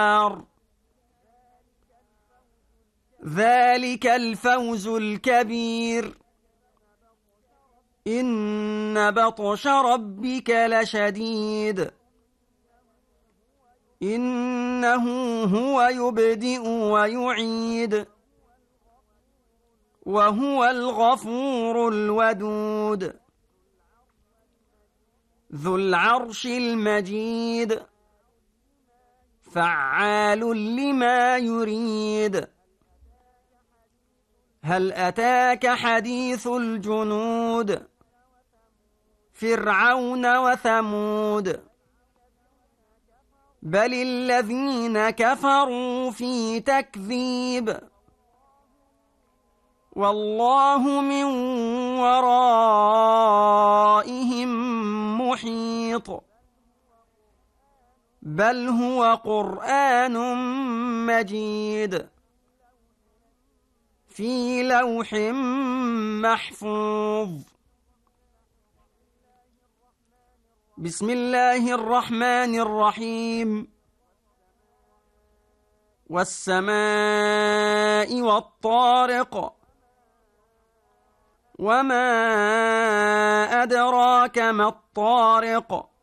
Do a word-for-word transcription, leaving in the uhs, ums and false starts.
ذلك الفوز الكبير. إن بطش ربك لشديد إنه هو يبدئ ويعيد وهو الغفور الودود ذو العرش المجيد فعال لما يريد. هل أتاك حديث الجنود فرعون وثمود بل الذين كفروا في تكذيب والله من ورائهم محيط بل هو قرآن مجيد في لوح محفوظ. بسم الله الرحمن الرحيم. والسماء والطارق وما أدراك ما الطارق